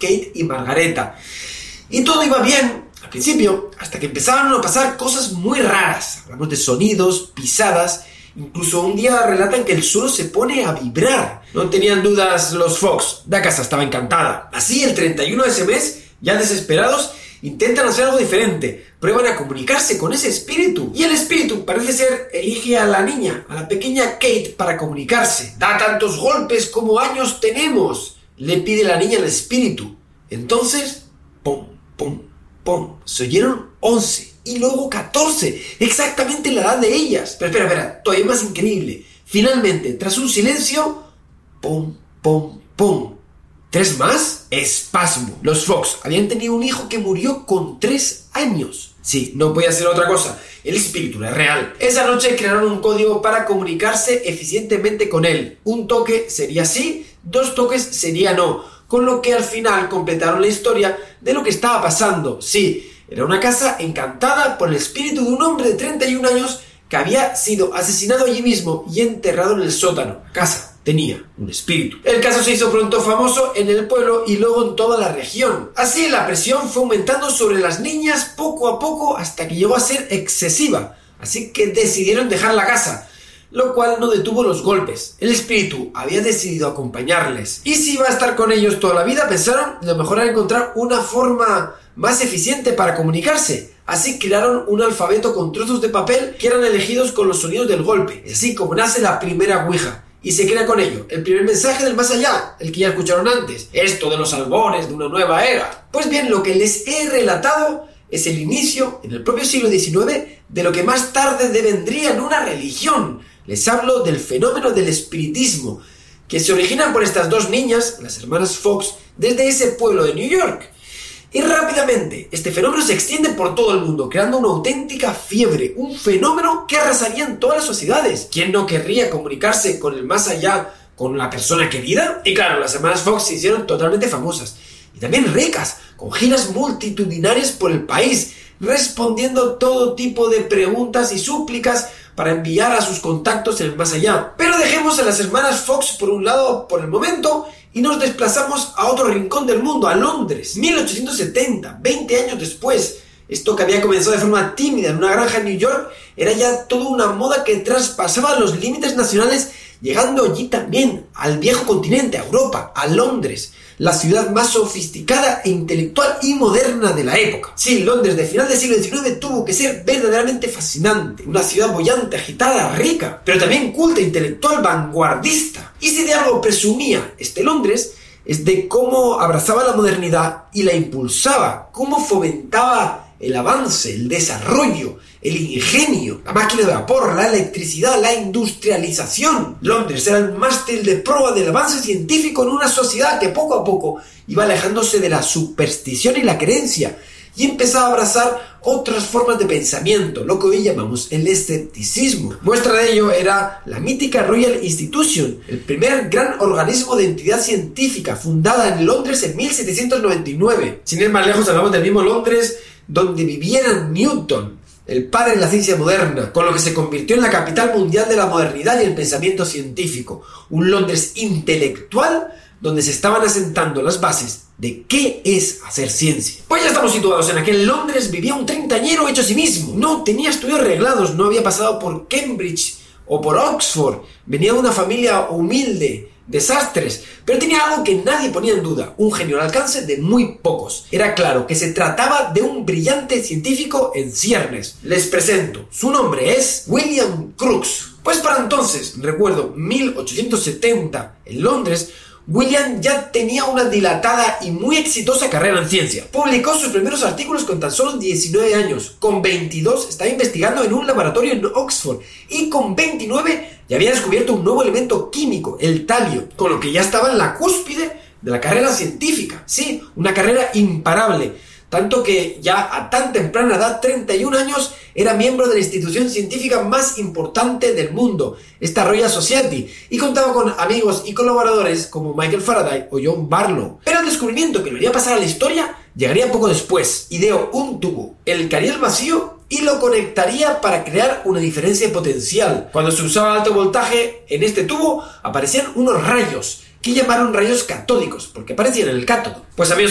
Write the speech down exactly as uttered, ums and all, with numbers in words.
Kate y Margareta. Y todo iba bien al principio, hasta que empezaron a pasar cosas muy raras. Hablamos de sonidos, pisadas. Incluso un día relatan que el suelo se pone a vibrar. No tenían dudas los Fox. La casa estaba encantada. Así, el treinta y uno de ese mes, ya desesperados, intentan hacer algo diferente. Prueban a comunicarse con ese espíritu. Y el espíritu, parece ser, elige a la niña, a la pequeña Kate, para comunicarse. Da tantos golpes como años tenemos, le pide la niña al espíritu. Entonces, pum, pum, pum, se oyeron once. Y luego catorce, exactamente la edad de ellas. Pero espera, espera, todavía más increíble. Finalmente, tras un silencio, pum, pum, pum. ¿Tres más? Espasmo. Los Fox habían tenido un hijo que murió con tres años. Sí, no podía ser otra cosa. El espíritu era real. Esa noche crearon un código para comunicarse eficientemente con él. Un toque sería sí, dos toques sería no. Con lo que al final completaron la historia de lo que estaba pasando. Sí, era una casa encantada por el espíritu de un hombre de treinta y un años que había sido asesinado allí mismo y enterrado en el sótano. Casa tenía un espíritu. El caso se hizo pronto famoso en el pueblo y luego en toda la región. Así la presión fue aumentando sobre las niñas poco a poco hasta que llegó a ser excesiva. Así que decidieron dejar la casa, lo cual no detuvo los golpes. El espíritu había decidido acompañarles. Y si iba a estar con ellos toda la vida, pensaron lo mejor era encontrar una forma más eficiente para comunicarse. Así crearon un alfabeto con trozos de papel que eran elegidos con los sonidos del golpe. Así como nace la primera Ouija. Y se crea con ello el primer mensaje del más allá, el que ya escucharon antes. Esto de los albores de una nueva era. Pues bien, lo que les he relatado es el inicio, en el propio siglo diecinueve, de lo que más tarde devendría en una religión. Les hablo del fenómeno del espiritismo, que se origina por estas dos niñas, las hermanas Fox, desde ese pueblo de New York. Y rápidamente, este fenómeno se extiende por todo el mundo, creando una auténtica fiebre, un fenómeno que arrasaría en todas las sociedades. ¿Quién no querría comunicarse con el más allá, con la persona querida? Y claro, las hermanas Fox se hicieron totalmente famosas, y también ricas, con giras multitudinarias por el país, respondiendo todo tipo de preguntas y súplicas para enviar a sus contactos en el más allá. Pero dejemos a las hermanas Fox por un lado por el momento y nos desplazamos a otro rincón del mundo, a Londres. mil ochocientos setenta, veinte años después. Esto que había comenzado de forma tímida en una granja en New York era ya toda una moda que traspasaba los límites nacionales, llegando allí también, al viejo continente, a Europa, a Londres, la ciudad más sofisticada e intelectual y moderna de la época. Sí, Londres de final del siglo diecinueve tuvo que ser verdaderamente fascinante, una ciudad boyante, agitada, rica, pero también culta, intelectual, vanguardista. Y si de algo presumía este Londres, es de cómo abrazaba la modernidad y la impulsaba, cómo fomentaba el avance, el desarrollo, el ingenio, la máquina de vapor, la electricidad, la industrialización. Londres era el mástil de proa del avance científico en una sociedad que poco a poco iba alejándose de la superstición y la creencia y empezaba a abrazar otras formas de pensamiento, lo que hoy llamamos el escepticismo. Muestra de ello era la mítica Royal Institution, el primer gran organismo de entidad científica fundada en Londres en mil setecientos noventa y nueve. Sin ir más lejos, hablamos del mismo Londres donde viviera Newton, el padre de la ciencia moderna, con lo que se convirtió en la capital mundial de la modernidad y el pensamiento científico. Un Londres intelectual donde se estaban asentando las bases de qué es hacer ciencia. Pues ya estamos situados. En aquel Londres vivía un treintañero hecho a sí mismo. No tenía estudios arreglados, no había pasado por Cambridge o por Oxford. Venía de una familia humilde, desastres, pero tenía algo que nadie ponía en duda, un genio al alcance de muy pocos. Era claro que se trataba de un brillante científico en ciernes. Les presento, su nombre es William Crookes. Pues para entonces, recuerdo, mil ochocientos setenta, en Londres, William ya tenía una dilatada y muy exitosa carrera en ciencia. Publicó sus primeros artículos con tan solo diecinueve años. Con veintidós estaba investigando en un laboratorio en Oxford y con veintinueve ya había descubierto un nuevo elemento químico, el talio, con lo que ya estaba en la cúspide de la carrera científica. Sí, una carrera imparable. Tanto que ya a tan temprana edad, treinta y un años, era miembro de la institución científica más importante del mundo, esta Royal Society, y contaba con amigos y colaboradores como Michael Faraday o John Barlow. Pero el descubrimiento que lo haría pasar a la historia llegaría poco después. Ideó un tubo, el que haría el vacío y lo conectaría para crear una diferencia potencial. Cuando se usaba alto voltaje, en este tubo aparecían unos rayos, que llamaron rayos catódicos, porque aparecían en el cátodo. Pues amigos,